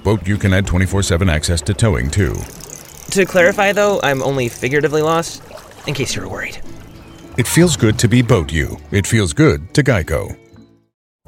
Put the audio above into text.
Boat You can add 24/7 access to towing, too. To clarify, though, I'm only figuratively lost, in case you were worried. It feels good to be Boat You. It feels good to Geico.